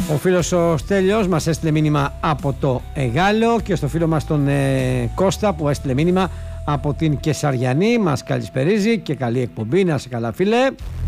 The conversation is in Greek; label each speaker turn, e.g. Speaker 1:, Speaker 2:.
Speaker 1: Ο φίλος ο Στέλιος μας έστειλε μήνυμα από το Εγάλεο και στο φίλο μας τον Κώστα που έστειλε μήνυμα από την Κεσαριανή μας καλησπερίζει και καλή εκπομπή, να σε καλά φίλε.